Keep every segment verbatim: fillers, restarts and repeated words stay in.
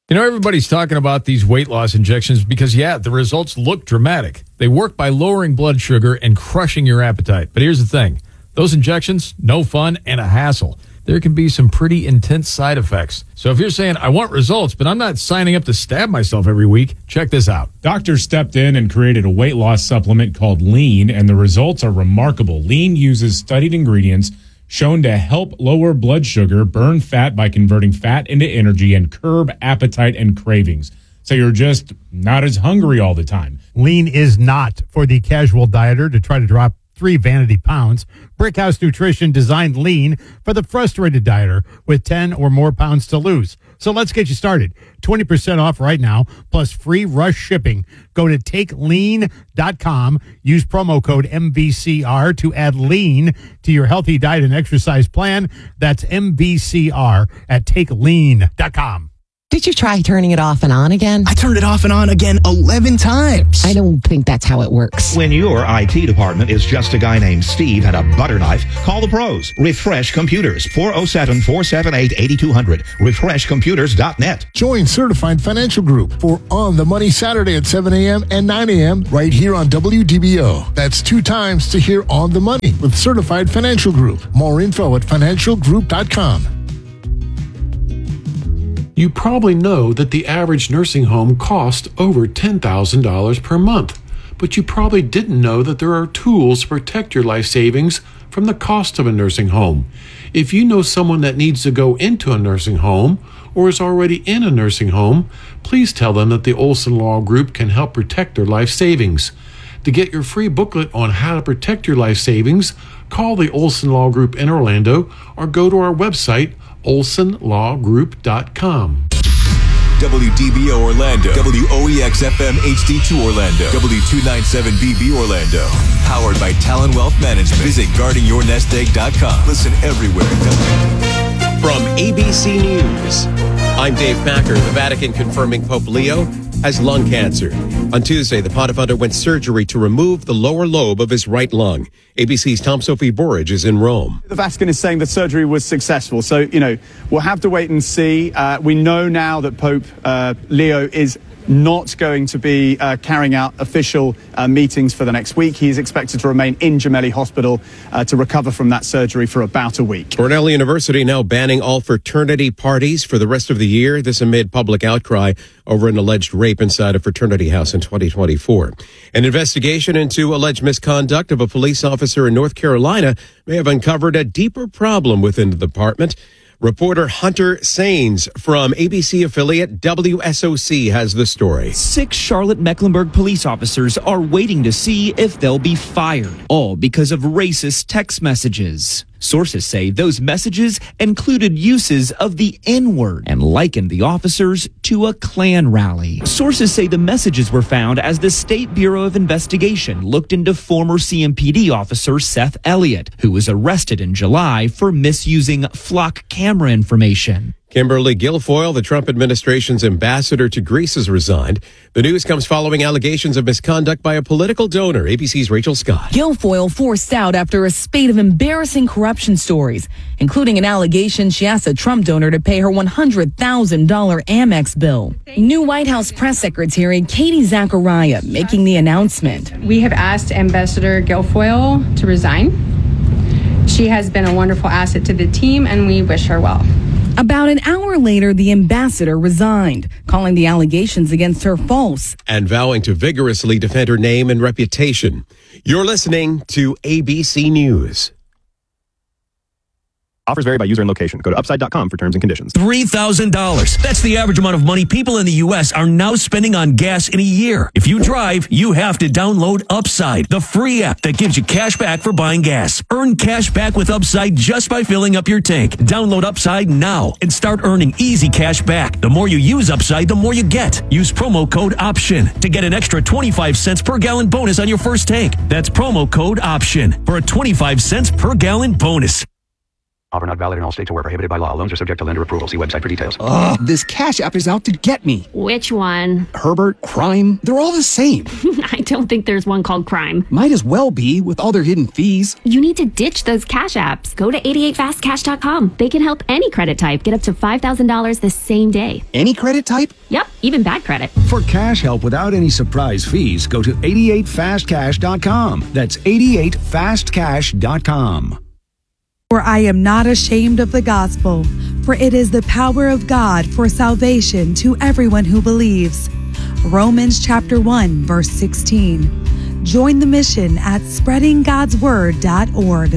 You know, everybody's talking about these weight loss injections because, yeah, the results look dramatic. They work by lowering blood sugar and crushing your appetite. But here's the thing. Those injections, no fun and a hassle. There can be some pretty intense side effects. So if you're saying, I want results, but I'm not signing up to stab myself every week, check this out. Doctors stepped in and created a weight loss supplement called Lean, and the results are remarkable. Lean uses studied ingredients shown to help lower blood sugar, burn fat by converting fat into energy, and curb appetite and cravings. So you're just not as hungry all the time. Lean is not for the casual dieter to try to drop three vanity pounds. Brickhouse Nutrition designed Lean for the frustrated dieter with ten or more pounds to lose. So let's get you started. twenty percent off right now, plus free rush shipping. Go to take lean dot com. Use promo code M V C R to add Lean to your healthy diet and exercise plan. That's M V C R at take lean dot com. Did you try turning it off and on again? I turned it off and on again eleven times. I don't think that's how it works. When your I T department is just a guy named Steve and a butter knife, call the pros. Refresh Computers, four oh seven, four seven eight, eight two zero zero. refresh computers dot net. Join Certified Financial Group for On the Money Saturday at seven a.m. and nine a.m. right here on W D B O. That's two times to hear On the Money with Certified Financial Group. More info at financial group dot com. You probably know that the average nursing home costs over ten thousand dollars per month, but you probably didn't know that there are tools to protect your life savings from the cost of a nursing home. If you know someone that needs to go into a nursing home or is already in a nursing home, please tell them that the Olson Law Group can help protect their life savings. To get your free booklet on how to protect your life savings, call the Olson Law Group in Orlando or go to our website, olson law group dot com. W D B O Orlando, W O E X F M H D two Orlando, W two ninety-seven B B Orlando. Powered by Talon Wealth Management. Visit guarding your nest egg dot com. Listen everywhere. From A B C News, I'm Dave Packer. The Vatican confirming Pope Leo has lung cancer. On Tuesday, the pontiff underwent surgery to remove the lower lobe of his right lung. A B C's Tom Sophie Burridge is in Rome. The Vatican is saying the surgery was successful. So, you know, we'll have to wait and see. Uh, we know now that Pope uh, Leo is not going to be uh, carrying out official uh, meetings for the next week. He is expected to remain in Gemelli Hospital uh, to recover from that surgery for about a week. Cornell University now banning all fraternity parties for the rest of the year. This amid public outcry over an alleged rape inside a fraternity house in twenty twenty-four. An investigation into alleged misconduct of a police officer in North Carolina may have uncovered a deeper problem within the department. Reporter Hunter Sains from A B C affiliate W S O C has the story. Six Charlotte-Mecklenburg police officers are waiting to see if they'll be fired, all because of racist text messages. Sources say those messages included uses of the N-word and likened the officers to a Klan rally. Sources say the messages were found as the State Bureau of Investigation looked into former C M P D officer Seth Elliott, who was arrested in July for misusing flock camera information. Kimberly Guilfoyle, the Trump administration's ambassador to Greece, has resigned. The news comes following allegations of misconduct by a political donor. A B C's Rachel Scott. Guilfoyle forced out after a spate of embarrassing corruption stories, including an allegation she asked a Trump donor to pay her one hundred thousand dollars Amex bill. New White House press secretary Katie Zachariah making the announcement. We have asked Ambassador Guilfoyle to resign. She has been a wonderful asset to the team, and we wish her well. About an hour later, the ambassador resigned, calling the allegations against her false and vowing to vigorously defend her name and reputation. You're listening to A B C News. Offers vary by user and location. Go to upside dot com for terms and conditions. three thousand dollars. That's the average amount of money people in the U S are now spending on gas in a year. If you drive, you have to download Upside, the free app that gives you cash back for buying gas. Earn cash back with Upside just by filling up your tank. Download Upside now and start earning easy cash back. The more you use Upside, the more you get. Use promo code OPTION to get an extra twenty-five cents per gallon bonus on your first tank. That's promo code OPTION for a twenty-five cents per gallon bonus. Offer not valid in all states or where prohibited by law. Loans are subject to lender approval. See website for details. Ugh, this Cash App is out to get me. Which one? Herbert, Crime, they're all the same. I don't think there's one called Crime. Might as well be with all their hidden fees. You need to ditch those Cash Apps. Go to eighty-eight fast cash dot com. They can help any credit type get up to five thousand dollars the same day. Any credit type? Yep, even bad credit. For cash help without any surprise fees, go to eighty-eight fast cash dot com. That's eighty-eight fast cash dot com. For I am not ashamed of the gospel, for it is the power of God for salvation to everyone who believes. Romans chapter one, verse sixteen. Join the mission at spreading god's word dot org.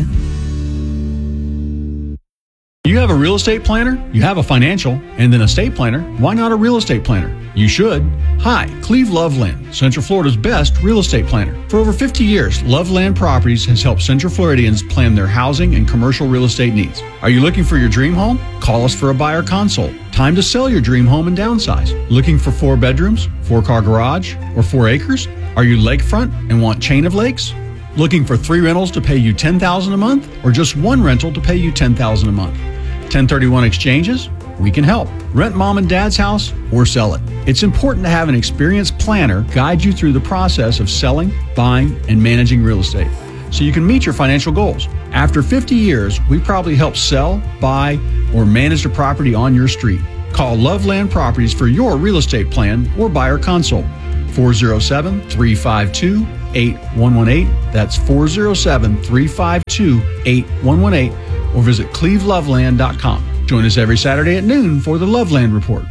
You have a real estate planner, you have a financial, and then a estate planner. Why not a real estate planner? You should. Hi, Cleve Loveland, Central Florida's best real estate planner. For over fifty years, Loveland Properties has helped Central Floridians plan their housing and commercial real estate needs. Are you looking for your dream home? Call us for a buyer consult. Time to sell your dream home and downsize. Looking for four bedrooms, four-car garage, or four acres? Are you lakefront and want chain of lakes? Looking for three rentals to pay you ten thousand dollars a month, or just one rental to pay you ten thousand dollars a month? ten thirty-one exchanges? We can help. Rent mom and dad's house or sell it. It's important to have an experienced planner guide you through the process of selling, buying, and managing real estate so you can meet your financial goals. After fifty years, we probably help sell, buy, or manage the property on your street. Call Loveland Properties for your real estate plan or buyer consult. four oh seven, three five two, eight one one eight. That's four oh seven, three five two, eight one one eight. Or visit cleve loveland dot com. Join us every Saturday at noon for the Loveland Report.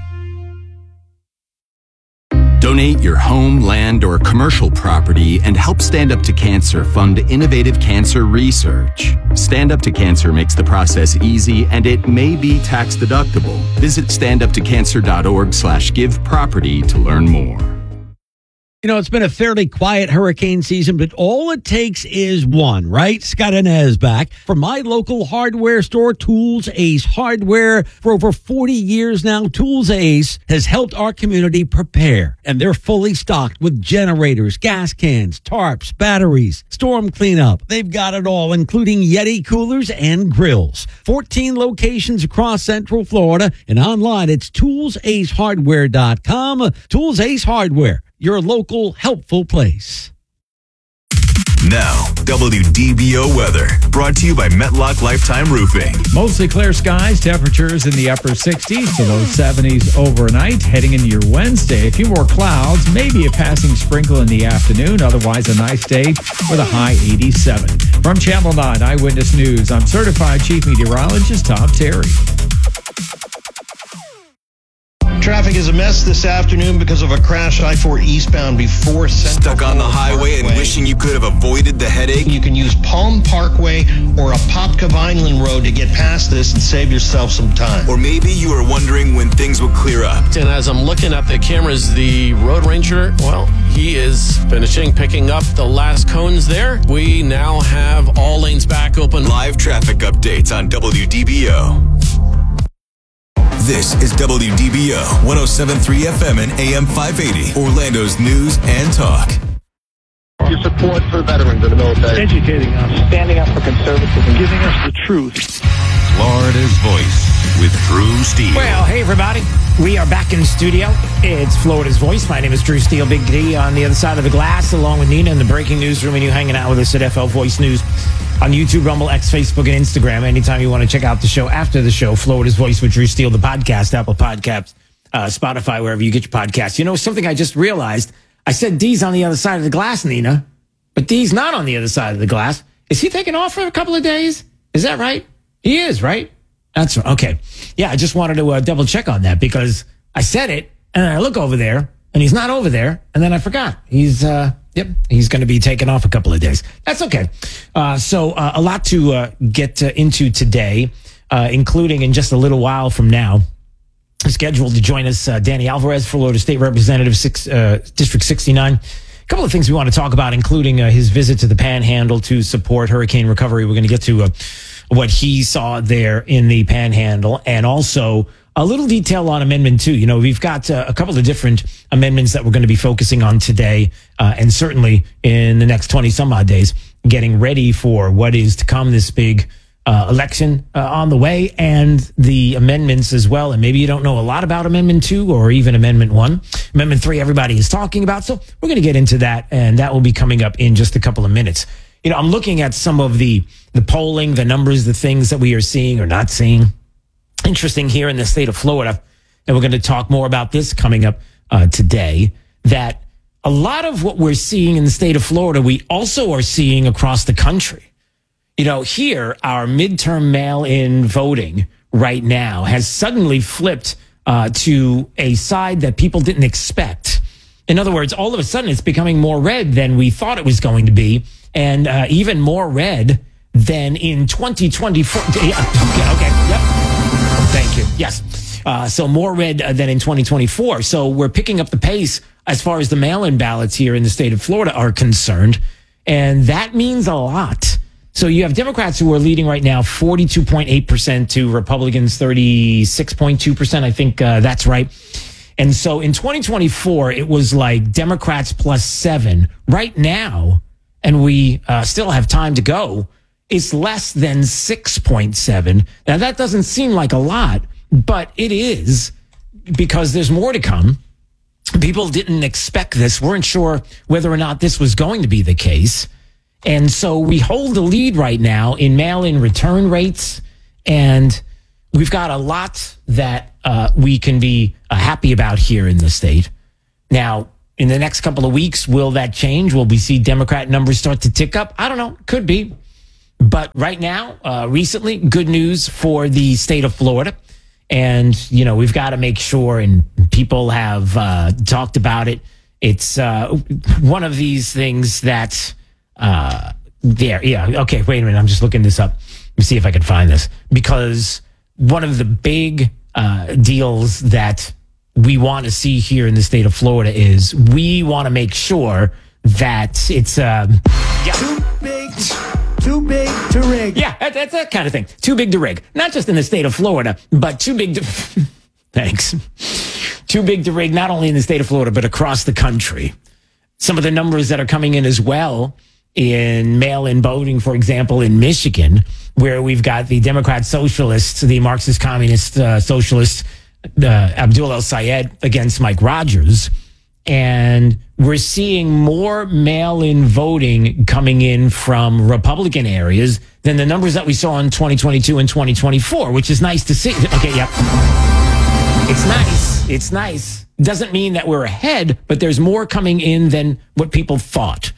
Donate your home, land, or commercial property and help Stand Up to Cancer fund innovative cancer research. Stand Up to Cancer makes the process easy and it may be tax deductible. Visit stand up to cancer dot org slash give property to learn more. You know, it's been a fairly quiet hurricane season, but all it takes is one, right? Scott Inez back from my local hardware store, Tools Ace Hardware. For over forty years now, Tools Ace has helped our community prepare, and they're fully stocked with generators, gas cans, tarps, batteries, storm cleanup. They've got it all, including Yeti coolers and grills. fourteen locations across Central Florida, and online it's tools ace hardware dot com. Tools Ace Hardware, your local helpful place. Now, W D B O weather, brought to you by Metlock Lifetime Roofing. Mostly clear skies, temperatures in the upper sixties to low seventies overnight. Heading into your Wednesday, a few more clouds, maybe a passing sprinkle in the afternoon. Otherwise, a nice day with a high eighty-seven. From Channel nine Eyewitness News, I'm certified chief meteorologist Tom Terry. Traffic is a mess this afternoon because of a crash I four eastbound before Central Stuck on the highway Parkway. And wishing you could have avoided the headache? You can use Palm Parkway or Apopka Vineland Road to get past this and save yourself some time. Or maybe you are wondering when things will clear up. And as I'm looking at the cameras, the Road Ranger, well, he is finishing picking up the last cones there. We now have all lanes back open. Live traffic updates on W D B O. This is W D B O one oh seven point three F M and A M five eighty, Orlando's news and talk. Your support for veterans of the military. Educating us, standing up for conservatism, giving us the truth. Florida's Voice with Drew Steele. Well, hey, everybody. We are back in the studio. It's Florida's Voice. My name is Drew Steele, Big D, on the other side of the glass, along with Nina in the breaking newsroom, and you hanging out with us at F L Voice News on YouTube, Rumble, X, Facebook, and Instagram. Anytime you want to check out the show after the show, Florida's Voice with Drew Steele, the podcast, Apple Podcasts, uh, Spotify, wherever you get your podcasts. You know, something I just realized. I said D's on the other side of the glass, Nina, but D's not on the other side of the glass. Is he taking off for a couple of days? Is that right? He is, right? That's okay. Yeah, I just wanted to uh, double check on that because I said it and then I look over there and he's not over there. And then I forgot. He's, uh, yep, he's going to be taking off a couple of days. That's okay. Uh, so uh, a lot to uh, get uh, into today, uh, including in just a little while from now, scheduled to join us, uh, Danny Alvarez, Florida State Representative, six, uh, District sixty-nine. A couple of things we want to talk about, including uh, his visit to the Panhandle to support hurricane recovery. We're going to get to uh, what he saw there in the Panhandle, and also a little detail on Amendment two. You know, we've got uh, a couple of different amendments that we're going to be focusing on today, uh, and certainly in the next twenty some odd days, getting ready for what is to come, this big uh, election uh, on the way and the amendments as well. And maybe you don't know a lot about Amendment two or even Amendment one. Amendment three, everybody is talking about. So we're going to get into that, and that will be coming up in just a couple of minutes. You know, I'm looking at some of the, the polling, the numbers, the things that we are seeing or not seeing. Interesting here in the state of Florida, and we're going to talk more about this coming up uh, today, that a lot of what we're seeing in the state of Florida, we also are seeing across the country. You know, here, our midterm mail-in voting right now has suddenly flipped uh, to a side that people didn't expect. In other words, all of a sudden, it's becoming more red than we thought it was going to be, and uh, even more red than in twenty twenty-four. Yeah, okay, okay, yep. Thank you. Yes. Uh, so more red uh, than in twenty twenty-four. So we're picking up the pace as far as the mail-in ballots here in the state of Florida are concerned, and that means a lot. So you have Democrats who are leading right now forty-two point eight percent to Republicans thirty-six point two percent. I think uh, that's right. And so in twenty twenty-four, it was like Democrats plus seven. Right now, and we uh, still have time to go, it's less than six point seven. Now, that doesn't seem like a lot, but it is, because there's more to come. People didn't expect this, weren't sure whether or not this was going to be the case. And so we hold the lead right now in mail-in return rates, and we've got a lot that uh, we can be uh, happy about here in the state. Now, in the next couple of weeks, will that change? Will we see Democrat numbers start to tick up? I don't know. Could be. But right now, uh, recently, good news for the state of Florida. And, you know, we've got to make sure, and people have uh, talked about it. It's uh, one of these things that... Uh, there, yeah. Okay, wait a minute. I'm just looking this up. Let me see if I can find this. Because one of the big uh, deals that we want to see here in the state of Florida is we want to make sure that it's um, yeah. too big, too big to rig. Yeah, that, that's that kind of thing. Too big to rig. Not just in the state of Florida, but too big to. Thanks. Too big to rig. Not only in the state of Florida, but across the country. Some of the numbers that are coming in as well. In mail-in voting, for example, in Michigan, where we've got the Democrat socialists, the Marxist communist uh, socialist, uh, Abdul El-Sayed against Mike Rogers. And we're seeing more mail-in voting coming in from Republican areas than the numbers that we saw in twenty twenty-two and twenty twenty-four, which is nice to see. Okay, yep. It's nice. It's nice. Doesn't mean that we're ahead, but there's more coming in than what people thought.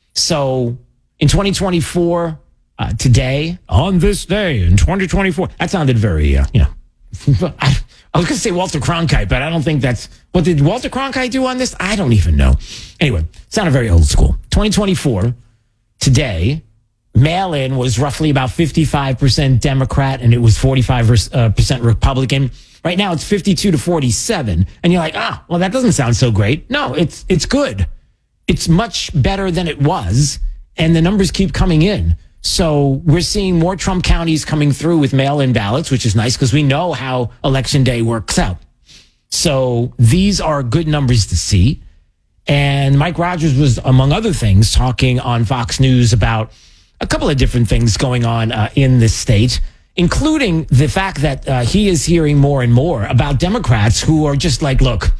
So in twenty twenty-four, uh, today, on this day in twenty twenty-four, that sounded very, uh, you know, I, I was going to say Walter Cronkite, but I don't think that's, what did Walter Cronkite do on this? I don't even know. Anyway, sounded very old school. twenty twenty-four, today, mail-in was roughly about fifty-five percent Democrat and it was forty-five percent Republican. Right now it's fifty-two to forty-seven. And you're like, ah, well, that doesn't sound so great. No, it's it's good. It's much better than it was, and the numbers keep coming in. So we're seeing more Trump counties coming through with mail-in ballots, which is nice because we know how Election Day works out. So these are good numbers to see. And Mike Rogers was, among other things, talking on Fox News about a couple of different things going on uh, in this state, including the fact that uh, he is hearing more and more about Democrats who are just like, look,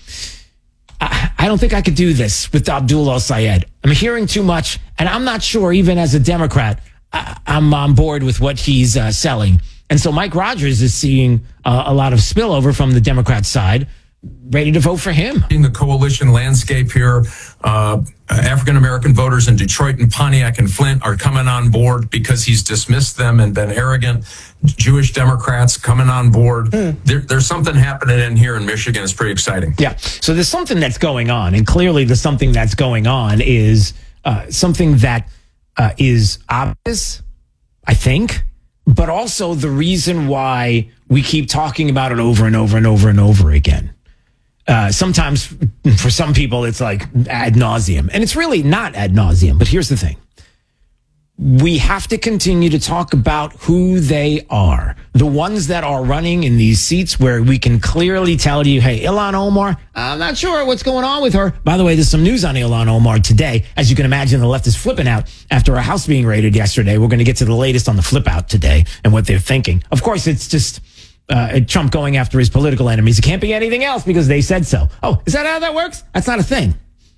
I don't think I could do this with Abdul El-Sayed. I'm hearing too much, and I'm not sure, even as a Democrat, I'm on board with what he's uh, selling. And so Mike Rogers is seeing uh, a lot of spillover from the Democrat side, ready to vote for him. In the coalition landscape here, uh, African-American voters in Detroit and Pontiac and Flint are coming on board because he's dismissed them and been arrogant. Jewish Democrats coming on board. Mm. There, there's something happening in here in Michigan. It's pretty exciting. Yeah. So there's something that's going on. And clearly the something that's going on is uh, something that uh, is obvious, I think, but also the reason why we keep talking about it over and over and over and over again. Uh, sometimes for some people, it's like ad nauseum. And it's really not ad nauseum. But here's the thing. we have to continue to talk about who they are. The ones that are running in these seats where we can clearly tell you, hey, Ilhan Omar, I'm not sure what's going on with her. By the way, there's some news on Ilhan Omar today. As you can imagine, the left is flipping out after a house being raided yesterday. We're going to get to the latest on the flip out today and what they're thinking. Of course, it's just uh, Trump going after his political enemies. It can't be anything else because they said so. Oh, is that how that works? That's not a thing.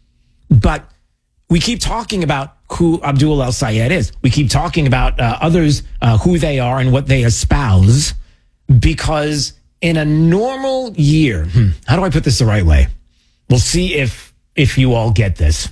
But we keep talking about who Abdul El-Sayed is. We keep talking about uh, others, uh, who they are and what they espouse, because in a normal year, hmm, how do I put this the right way? We'll see if if you all get this.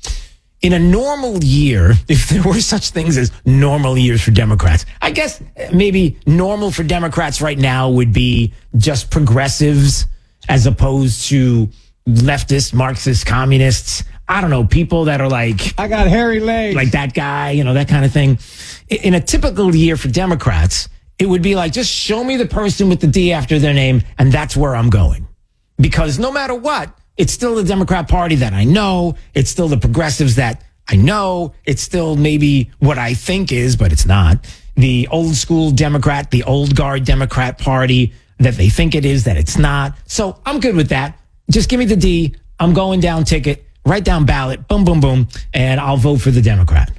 In a normal year, if there were such things as normal years for Democrats, I guess maybe normal for Democrats right now would be just progressives as opposed to leftist, Marxist, communists. I don't know, people that are like, I got hairy legs. Like that guy, you know, that kind of thing. In a typical year for Democrats, it would be like, just show me the person with the D after their name, and that's where I'm going. Because no matter what, it's still the Democrat Party that I know. It's still the progressives that I know. It's still maybe what I think is, but it's not. The old school Democrat, the old guard Democrat Party that they think it is, that it's not. So I'm good with that. Just give me the D. I'm going down ticket. Write down ballot, boom, boom, boom, and I'll vote for the Democrat.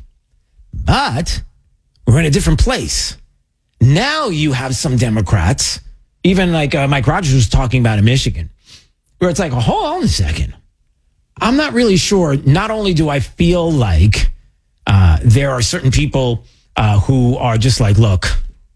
But we're in a different place. Now you have some Democrats, even like uh, Mike Rogers was talking about in Michigan, where it's like, oh, hold on a second. I'm not really sure. Not only do I feel like uh, there are certain people uh, who are just like, look,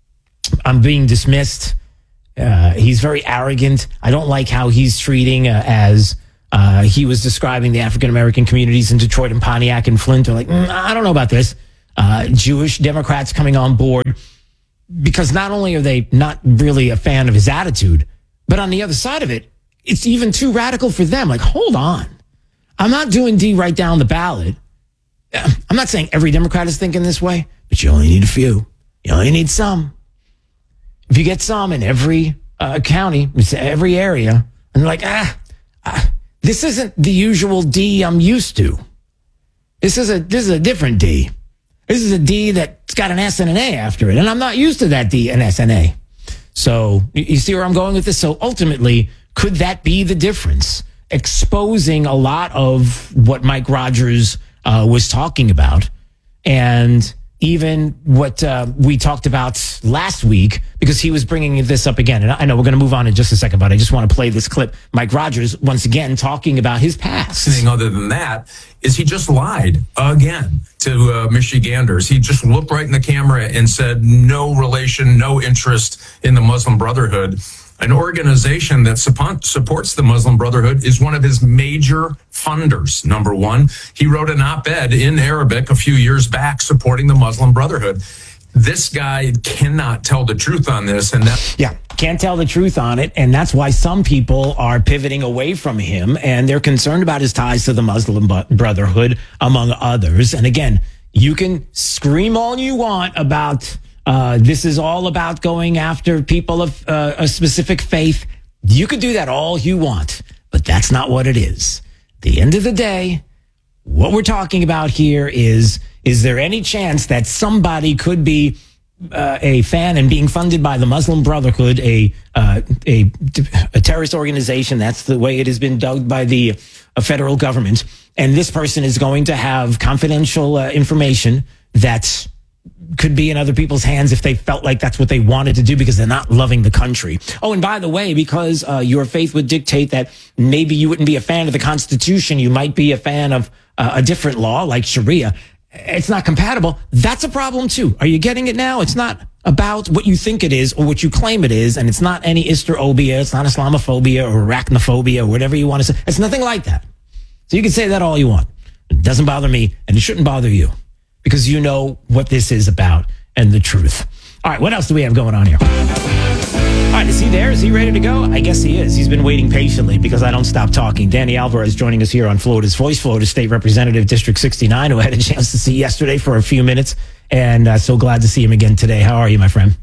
I'm being dismissed. Uh, he's very arrogant. I don't like how he's treating uh, as... Uh, he was describing the African-American communities in Detroit and Pontiac and Flint. They're like, mm, I don't know about this. Uh, Jewish Democrats coming on board, because not only are they not really a fan of his attitude, but on the other side of it, it's even too radical for them. Like, hold on. I'm not doing D right down the ballot. I'm not saying every Democrat is thinking this way, but you only need a few. You only need some. If you get some in every uh, county, every area, and they're like, ah, ah, this isn't the usual D I'm used to. This is a this is a different D. This is a D that's got an S and an A after it, and I'm not used to that D and S and A. So you see where I'm going with this? So ultimately, could that be the difference? Exposing a lot of what Mike Rogers uh, was talking about, and even what uh, we talked about last week, because he was bringing this up again. And I know we're going to move on in just a second, but I just want to play this clip. Mike Rogers, once again, talking about his past. Thing other than that is he just lied again to uh, Michiganders. He just looked right in the camera and said no relation, no interest in the Muslim Brotherhood. An organization that support, supports the Muslim Brotherhood is one of his major funders, number one. He wrote an op-ed in Arabic a few years back supporting the Muslim Brotherhood. This guy cannot tell the truth on this. And that- yeah, can't tell the truth on it. And that's why some people are pivoting away from him, and they're concerned about his ties to the Muslim Brotherhood, among others. And again, you can scream all you want about Uh, this is all about going after people of uh, a specific faith. You could do that all you want, but that's not what it is. At the end of the day, what we're talking about here is, is there any chance that somebody could be uh, a fan and being funded by the Muslim Brotherhood, a, uh, a, a terrorist organization? That's the way it has been dubbed by the uh, federal government. And this person is going to have confidential uh, information that's could be in other people's hands if they felt like that's what they wanted to do because they're not loving the country. Oh, and by the way, because uh, your faith would dictate that maybe you wouldn't be a fan of the Constitution, you might be a fan of uh, a different law like Sharia. It's not compatible. That's a problem too. Are you getting it now? It's not about what you think it is or what you claim it is, and it's not any Islamophobia, it's not Islamophobia or arachnophobia or whatever you want to say. It's nothing like that. So you can say that all you want. It doesn't bother me, and it shouldn't bother you, because you know what this is about and the truth. All right, what else do we have going on here? All right, is he there? Is he ready to go? I guess he is. He's been waiting patiently because I don't stop talking. Danny Alvarez joining us here on Florida's Voice, Florida State Representative District sixty-nine, who I had a chance to see yesterday for a few minutes, and uh, so glad to see him again today. How are you, my friend?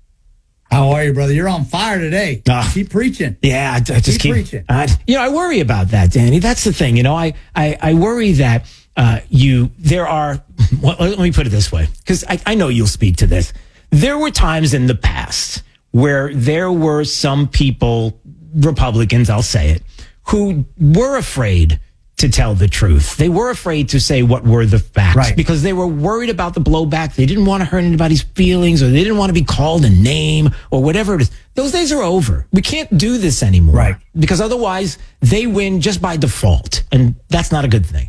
How are you, brother? You're on fire today. Uh, keep preaching. Yeah, I, I just keep, keep preaching. I, you know, I worry about that, Danny. That's the thing. You know, I, I, I worry that uh, you there are. Well, let me put it this way, because I, I know you'll speak to this. There were times in the past where there were some people, Republicans, I'll say it, who were afraid to tell the truth. They were afraid to say what were the facts Right. because they were worried about the blowback. They didn't want to hurt anybody's feelings, or they didn't want to be called a name or whatever it is. Those days are over. We can't do this anymore. Right. Because otherwise they win just by default. And that's not a good thing.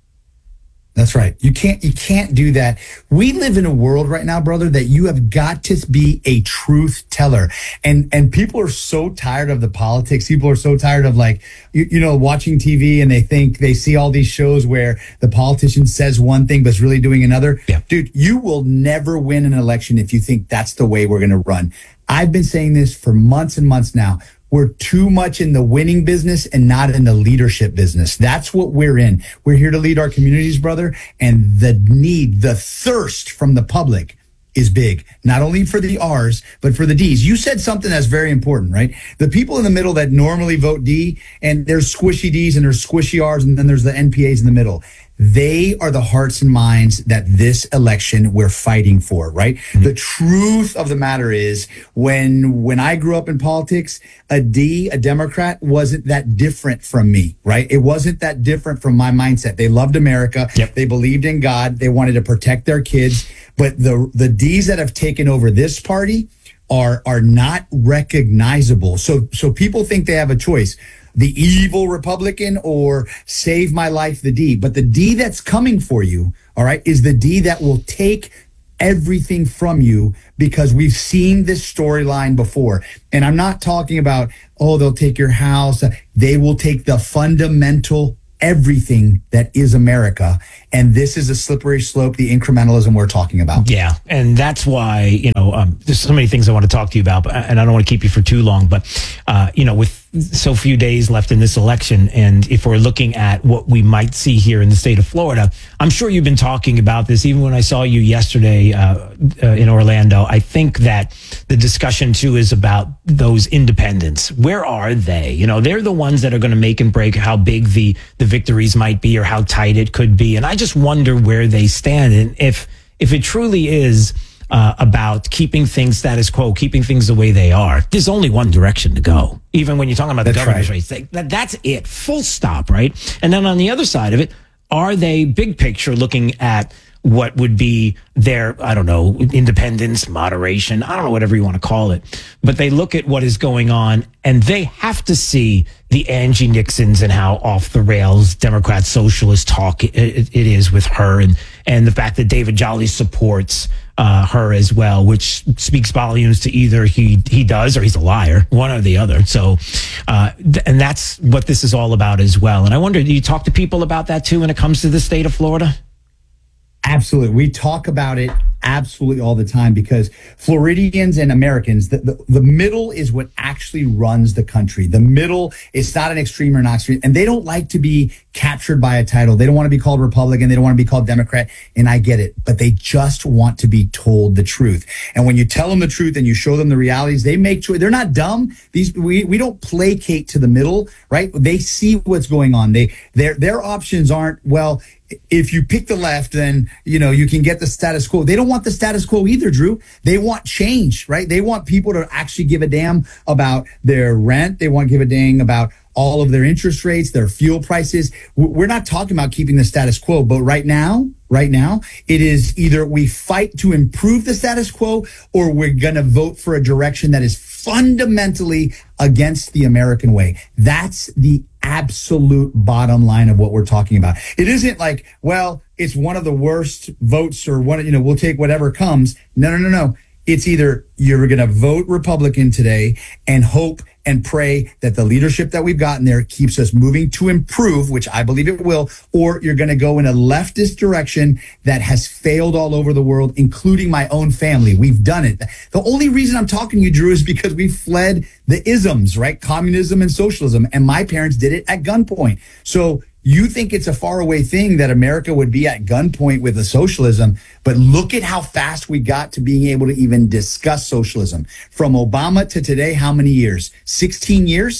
That's right. You can't, you can't do that. We live in a world right now, brother, that you have got to be a truth teller. And, and people are so tired of the politics. People are so tired of like, you, you know, watching T V, and they think they see all these shows where the politician says one thing, but is really doing another. Yeah. Dude, you will never win an election if you think that's the way we're going to run. I've been saying this for months and months now. We're too much in the winning business and not in the leadership business. That's what we're in. We're here to lead our communities, brother. And the need, the thirst from the public is big, not only for the R's, but for the D's. You said something that's very important, right? The people in the middle that normally vote D, and there's squishy D's and there's squishy R's, and then there's the N P As in the middle. They are the hearts and minds that this election we're fighting for, right? Mm-hmm. The truth of the matter is, when when I grew up in politics, a D, a Democrat, wasn't that different from me, right? It wasn't that different from my mindset. They loved America. Yep. They believed in God. They wanted to protect their kids. But the the D's that have taken over this party are are not recognizable. So so people think they have a choice. The evil Republican or save my life, the D. But the D that's coming for you, all right, is the D that will take everything from you, because we've seen this storyline before. And I'm not talking about, oh, they'll take your house. They will take the fundamental everything that is America. And this is a slippery slope, the incrementalism we're talking about. Yeah. And that's why, you know, um, there's so many things I want to talk to you about, but, and I don't want to keep you for too long, but, uh, you know, with so few days left in this election, and if we're looking at what we might see here in the state of Florida, I'm sure you've been talking about this. Even when I saw you yesterday uh, uh, in Orlando, I think that the discussion too is about those independents. Where are they? You know, they're the ones that are going to make and break how big the, the victories might be or how tight it could be. And I just wonder where they stand, and if, if it truly is Uh, about keeping things status quo, keeping things the way they are. There's only one direction to go. Even when you're talking about the That's governor's right. race, they, that, that's it, full stop, right? And then on the other side of it, are they big picture looking at what would be their, I don't know, independence, moderation, I don't know, whatever you want to call it. But they look at what is going on, and they have to see the Angie Nixons and how off the rails Democrat socialist talk it, it, it is with her, and, and the fact that David Jolly supports uh, her as well, which speaks volumes to either he, he does or he's a liar, one or the other. So, uh, th- and that's what this is all about as well. And I wonder, do you talk to people about that too when it comes to the state of Florida? Absolutely. We talk about it absolutely all the time, because Floridians and Americans, the, the, the middle is what actually runs the country. The middle is not an extreme or not extreme. And they don't like to be captured by a title. They don't want to be called Republican. They don't want to be called Democrat. And I get it, but they just want to be told the truth. And when you tell them the truth and you show them the realities, they make choice. They're not dumb. These, we, we don't placate to the middle, right? They see what's going on. They, their, their options aren't, well, if you pick the left, then, you know, you can get the status quo. They don't want the status quo either, Drew. They want change, right? They want people to actually give a damn about their rent. They want to give a dang about all of their interest rates, their fuel prices. We're not talking about keeping the status quo, but right now, right now, it is either we fight to improve the status quo, or we're going to vote for a direction that is fundamentally against the American way. That's the absolute bottom line of what we're talking about. It isn't like, well, it's one of the worst votes, or one, you know, we'll take whatever comes. No, no, no, no. It's either you're going to vote Republican today and hope and pray that the leadership that we've gotten there keeps us moving to improve, which I believe it will, or you're going to go in a leftist direction that has failed all over the world, including my own family. We've done it. The only reason I'm talking to you, Drew, is because we fled the isms, right? Communism and socialism. And my parents did it at gunpoint. So you think it's a faraway thing that America would be at gunpoint with a socialism, but look at how fast we got to being able to even discuss socialism. From Obama to today, how many years? sixteen years?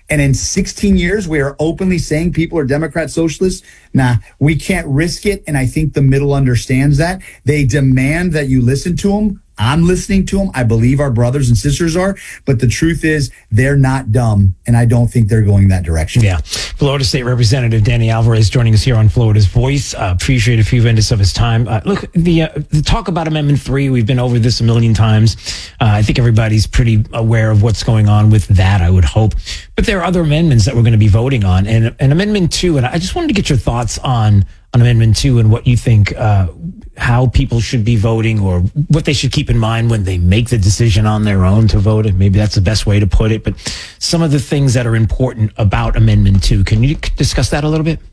And in sixteen years, we are openly saying people are Democrat socialists. Nah, we can't risk it. And I think the middle understands that. They demand that you listen to them. I'm listening to them. I believe our brothers and sisters are. But the truth is, they're not dumb. And I don't think they're going that direction. Yeah. Florida State Representative Danny Alvarez joining us here on Florida's Voice. Uh, appreciate a few minutes of his time. Uh, look, the, uh, the talk about Amendment three, we've been over this a million times. Uh, I think everybody's pretty aware of what's going on with that, I would hope. But there are other amendments that we're going to be voting on. And, and Amendment two, and I just wanted to get your thoughts on, on Amendment two and what you think, uh, how people should be voting or what they should keep in mind when they make the decision on their own to vote. And maybe that's the best way to put it. But some of the things that are important about Amendment two. Can you discuss that a little bit?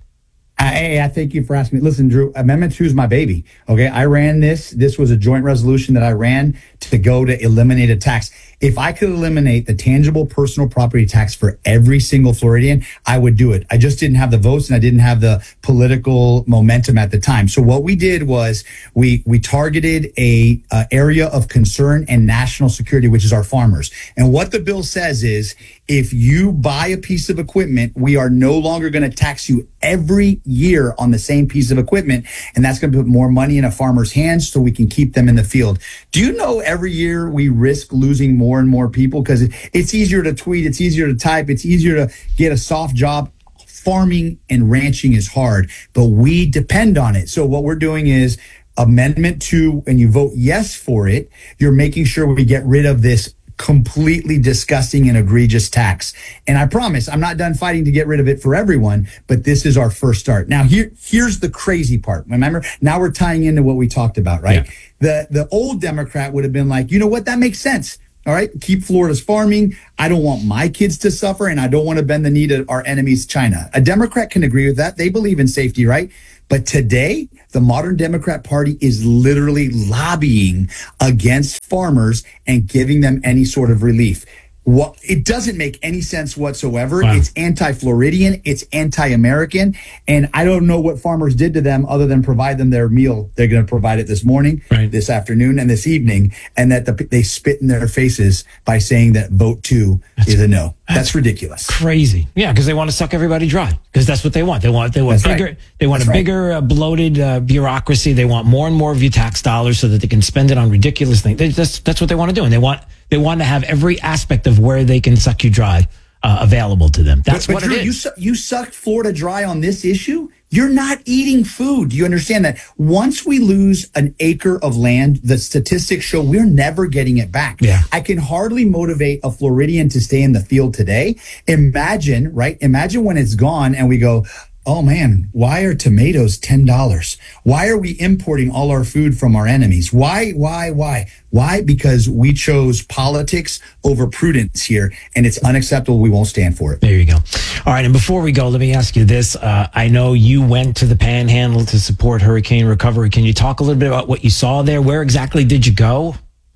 Hey, I thank you for asking me. Listen, Drew, Amendment two is my baby. Okay, I ran this. This was a joint resolution that I ran to go to eliminate a tax. If I could eliminate the tangible personal property tax for every single Floridian, I would do it. I just didn't have the votes and I didn't have the political momentum at the time. So what we did was we we targeted a uh, area of concern and national security, which is our farmers. And what the bill says is, if you buy a piece of equipment, we are no longer going to tax you every year on the same piece of equipment. And that's going to put more money in a farmer's hands so we can keep them in the field. Do you know every year we risk losing more and more people? Because it, it's easier to tweet, it's easier to type, it's easier to get a soft job. Farming and ranching is hard, but we depend on it. So what we're doing is Amendment two, and you vote yes for it, you're making sure we get rid of this completely disgusting and egregious tax. And I promise I'm not done fighting to get rid of it for everyone, but this is our first start. Now, here, here's the crazy part. Remember, now we're tying into what we talked about, right? Yeah. The, the old Democrat would have been like, you know what? That makes sense. All right. Keep Florida's farming. I don't want my kids to suffer, and I don't want to bend the knee to our enemies, China. A Democrat can agree with that. They believe in safety, right? But today, the modern Democrat Party is literally lobbying against farmers and giving them any sort of relief. What, it doesn't make any sense whatsoever. Wow. It's anti-Floridian. It's anti-American. And I don't know what farmers did to them other than provide them their meal. They're going to provide it this morning, right, this afternoon, and this evening. And that the, they spit in their faces by saying that vote two that's, is a no. That's, that's ridiculous. Crazy. Yeah, because they want to suck everybody dry. Because that's what they want. They want they want that's bigger. Right. They want that's a bigger, right. uh, bloated uh, bureaucracy. They want more and more of your tax dollars so that they can spend it on ridiculous things. They, that's that's what they want to do, and they want they want to have every aspect of where they can suck you dry uh, available to them. That's but, but what Drew, it is. You, su- you sucked Florida dry on this issue. You're not eating food. Do you understand that? Once we lose an acre of land, the statistics show we're never getting it back. Yeah. I can hardly motivate a Floridian to stay in the field today. Imagine, right? Imagine when it's gone and we go, oh man, why are tomatoes ten dollars? Why are we importing all our food from our enemies? Why, why, why? Why? Because we chose politics over prudence here, and it's unacceptable. We won't stand for it. There you go. All right, and before we go, let me ask you this. Uh, I know you went to the Panhandle to support hurricane recovery. Can you talk a little bit about what you saw there? Where exactly did you go?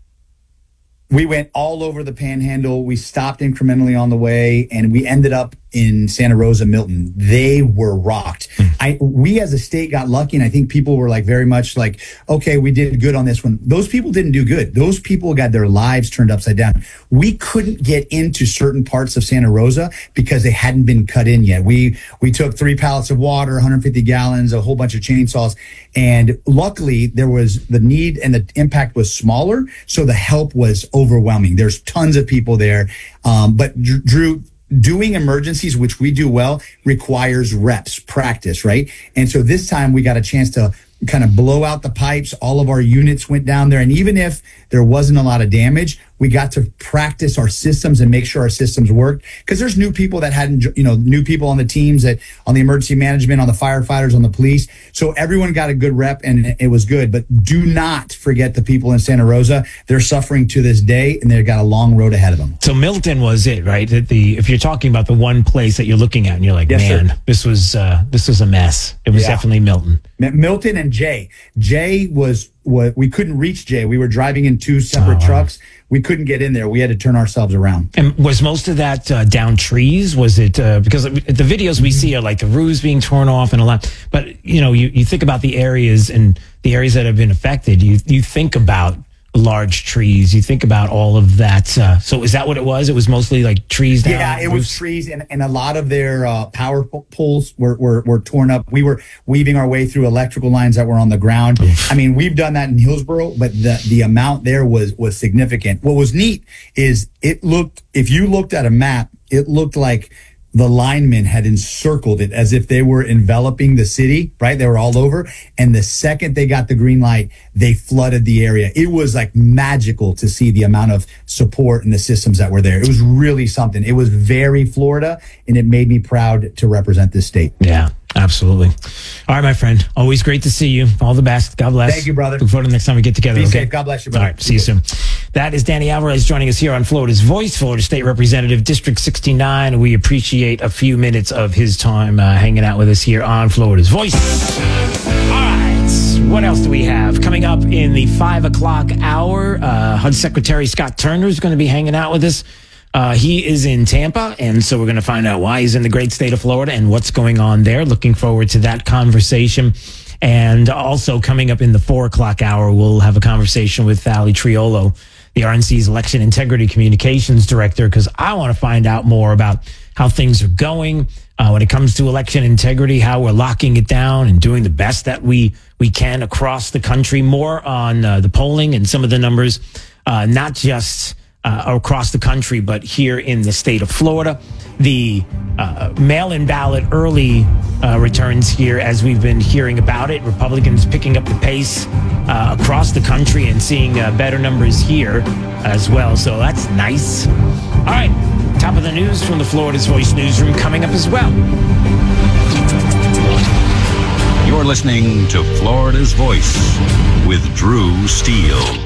We went all over the Panhandle. We stopped incrementally on the way, and we ended up in Santa Rosa, Milton. They were rocked. I, we as a state got lucky, and I think people were like very much like, okay, we did good on this one. Those people didn't do good. Those people got their lives turned upside down. We couldn't get into certain parts of Santa Rosa because they hadn't been cut in yet. We, we took three pallets of water, one hundred fifty gallons, a whole bunch of chainsaws. And luckily there was the need and the impact was smaller. So the help was overwhelming. There's tons of people there. Um, but Drew, doing emergencies, which we do well, requires reps, practice, right? And so this time we got a chance to kind of blow out the pipes. All of our units went down there. And even if there wasn't a lot of damage, we got to practice our systems and make sure our systems worked. Because there's new people that hadn't, you know, new people on the teams, that on the emergency management, on the firefighters, on the police. So everyone got a good rep and it was good. But do not forget the people in Santa Rosa. They're suffering to this day and they've got a long road ahead of them. So Milton was it, right? The, the if you're talking about the one place that you're looking at and you're like, yes, man, sir. this was uh, this was a mess. It was yeah. definitely Milton. Milton and Jay. Jay was what we couldn't reach. Jay. We were driving in two separate oh, trucks. Wow. We couldn't get in there. We had to turn ourselves around. And was most of that uh, down trees? Was it uh, because the videos we see are like the roofs being torn off and a lot. But you know, you, you think about the areas and the areas that have been affected. You you think about large trees. You think about all of that. Uh, so is that what it was? It was mostly like trees down? Yeah, it was trees, and, and a lot of their uh, power p- poles were, were were torn up. We were weaving our way through electrical lines that were on the ground. I mean, we've done that in Hillsborough, but the, the amount there was was significant. What was neat is it looked, if you looked at a map, it looked like the linemen had encircled it as if they were enveloping the city, right? They were all over. And the second they got the green light, they flooded the area. It was like magical to see the amount of support and the systems that were there. It was really something. It was very Florida, and it made me proud to represent this state. Yeah, absolutely. All right, my friend. Always great to see you. All the best. God bless. Thank you, brother. Look forward to the next time we get together. Be okay? safe. God bless you, brother. All right, see you soon. That is Danny Alvarez joining us here on Florida's Voice, Florida State Representative, District sixty-nine. We appreciate a few minutes of his time uh, hanging out with us here on Florida's Voice. All right, what else do we have? Coming up in the five o'clock hour, uh, H U D Secretary Scott Turner is going to be hanging out with us. Uh, he is in Tampa, and so we're going to find out why he's in the great state of Florida and what's going on there. Looking forward to that conversation. And also coming up in the four o'clock hour, we'll have a conversation with Ali Triolo, the R N C's Election Integrity Communications Director, because I want to find out more about how things are going uh, when it comes to election integrity, how we're locking it down and doing the best that we, we can across the country. More on uh, the polling and some of the numbers, uh, not just uh, across the country, but here in the state of Florida. The uh, mail-in ballot early uh, returns here, as we've been hearing about it. Republicans picking up the pace uh, across the country and seeing uh, better numbers here as well. So that's nice. All right, top of the news from the Florida's Voice newsroom coming up as well. You're listening to Florida's Voice with Drew Steele.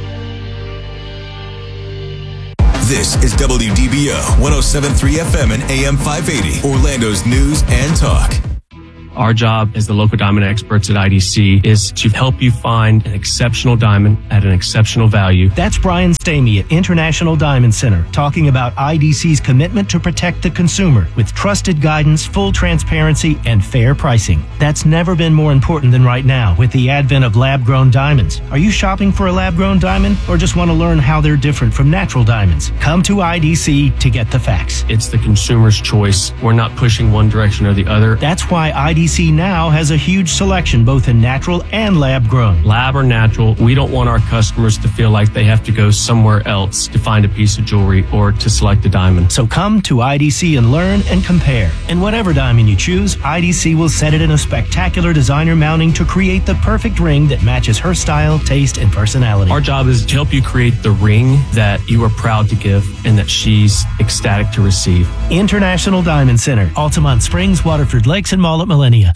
This is W D B O one oh seven point three F M and A M five eighty, Orlando's news and talk. Our job as the local diamond experts at I D C is to help you find an exceptional diamond at an exceptional value. That's Brian Stamey at International Diamond Center, talking about I D C's commitment to protect the consumer with trusted guidance, full transparency, and fair pricing. That's never been more important than right now with the advent of lab-grown diamonds. Are you shopping for a lab-grown diamond or just want to learn how they're different from natural diamonds? Come to I D C to get the facts. It's the consumer's choice. We're not pushing one direction or the other. That's why I D C now has a huge selection both in natural and lab-grown. Lab or natural, we don't want our customers to feel like they have to go somewhere else to find a piece of jewelry or to select a diamond. So come to I D C and learn and compare. And whatever diamond you choose, I D C will set it in a spectacular designer mounting to create the perfect ring that matches her style, taste, and personality. Our job is to help you create the ring that you are proud to give and that she's ecstatic to receive. International Diamond Center, Altamont Springs, Waterford Lakes, and Mall at Millennia.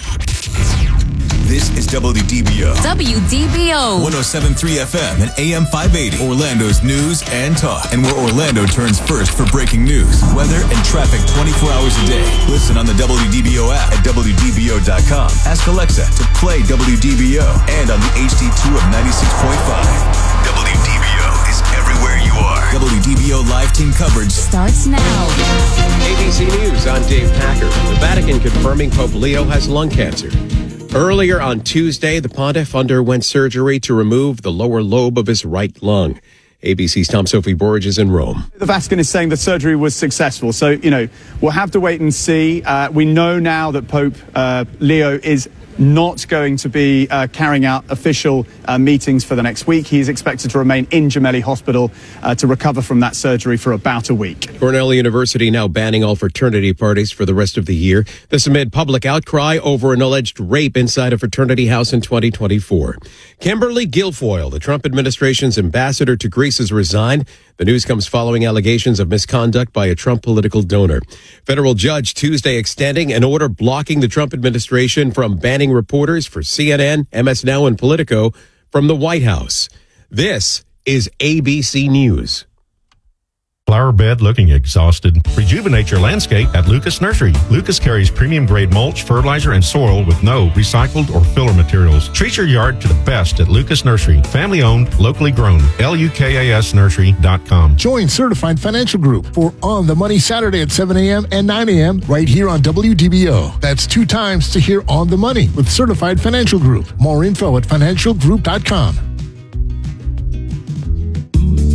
This is W D B O. W D B O. one oh seven point three F M and A M five eighty, Orlando's news and talk. And where Orlando turns first for breaking news, weather, and traffic twenty-four hours a day. Listen on the W D B O app at W D B O dot com. Ask Alexa to play W D B O and on the H D two of ninety-six point five. W D B O is everywhere you are. W D B O live team coverage starts now. A B C News, I'm Dave Packer. The Vatican confirming Pope Leo has lung cancer. Earlier on Tuesday, the pontiff underwent surgery to remove the lower lobe of his right lung. A B C's Tom Sophie Borge is in Rome. The Vatican is saying the surgery was successful. So, you know, we'll have to wait and see. Uh, we know now that Pope uh, Leo is not going to be uh, carrying out official uh, meetings for the next week. He is expected to remain in Gemelli Hospital uh, to recover from that surgery for about a week. Cornell University now banning all fraternity parties for the rest of the year. This amid public outcry over an alleged rape inside a fraternity house in twenty twenty-four. Kimberly Guilfoyle, the Trump administration's ambassador to Greece, has resigned. The news comes following allegations of misconduct by a Trump political donor. Federal judge Tuesday extending an order blocking the Trump administration from banning reporters for C N N, M S Now, and Politico from the White House. This is A B C News. Flower bed looking exhausted? Rejuvenate your landscape at Lucas Nursery. Lucas carries premium grade mulch, fertilizer, and soil with no recycled or filler materials. Treat your yard to the best at Lucas Nursery. Family owned, locally grown. L U K A S nursery dot com. Join Certified Financial Group for On the Money Saturday at seven a.m. and nine a.m. right here on W D B O. That's two times to hear On the Money with Certified Financial Group. More info at financial group dot com.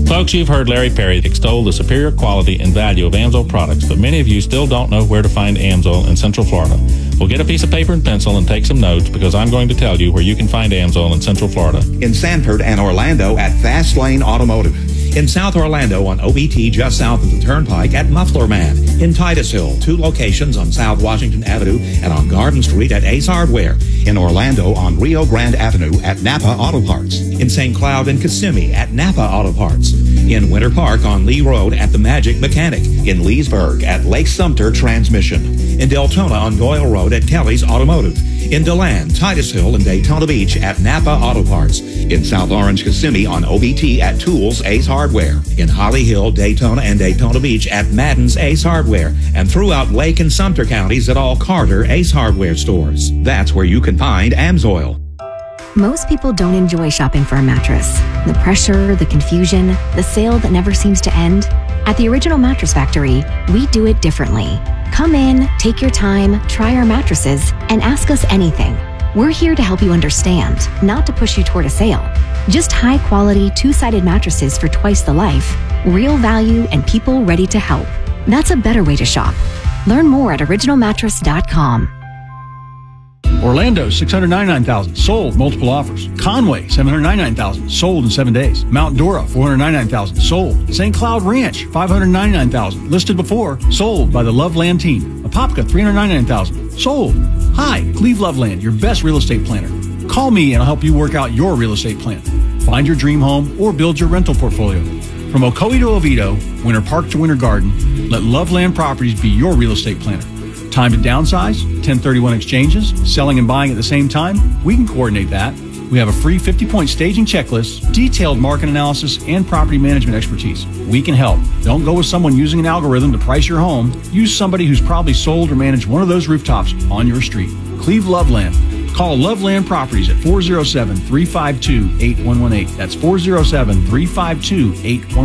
Folks, you've heard Larry Perry extol the superior quality and value of Amsoil products, but many of you still don't know where to find Amsoil in Central Florida. Well, get a piece of paper and pencil and take some notes, because I'm going to tell you where you can find Amsoil in Central Florida. In Sanford and Orlando at Fast Lane Automotive. In South Orlando on O B T just south of the Turnpike at Muffler Man. In Titusville, two locations on South Washington Avenue and on Garden Street at Ace Hardware. In Orlando on Rio Grande Avenue at Napa Auto Parts. In Saint Cloud and Kissimmee at Napa Auto Parts. In Winter Park on Lee Road at The Magic Mechanic. In Leesburg at Lake Sumter Transmission. In Deltona on Doyle Road at Kelly's Automotive. In DeLand, Titusville, and Daytona Beach at Napa Auto Parts. In South Orange, Kissimmee on O B T at Tools Ace Hardware. In Holly Hill, Daytona, and Daytona Beach at Madden's Ace Hardware. And throughout Lake and Sumter counties at all Carter Ace Hardware stores. That's where you can find Amsoil. Most people don't enjoy shopping for a mattress. The pressure, the confusion, the sale that never seems to end. At the Original Mattress Factory, we do it differently. Come in, take your time, try our mattresses, and ask us anything. We're here to help you understand, not to push you toward a sale. Just high-quality, two-sided mattresses for twice the life, real value, and people ready to help. That's a better way to shop. Learn more at original mattress dot com. Orlando, six hundred ninety-nine thousand dollars, sold, multiple offers. Conway, seven hundred ninety-nine thousand dollars, sold in seven days. Mount Dora, four hundred ninety-nine thousand dollars, sold. Saint Cloud Ranch, five hundred ninety-nine thousand dollars, listed before, sold by the Loveland team. Apopka, three hundred ninety-nine thousand dollars, sold. Hi, Cleve Loveland, your best real estate planner. Call me and I'll help you work out your real estate plan. Find your dream home or build your rental portfolio. From Ocoee to Oviedo, Winter Park to Winter Garden, let Loveland Properties be your real estate planner. Time to downsize, ten thirty-one exchanges, selling and buying at the same time? We can coordinate that. We have a free fifty-point staging checklist, detailed market analysis, and property management expertise. We can help. Don't go with someone using an algorithm to price your home. Use somebody who's probably sold or managed one of those rooftops on your street. Cleve Loveland. Call Loveland Properties at four oh seven, three five two, eight one one eight. That's four oh seven, three five two, eight one one eight.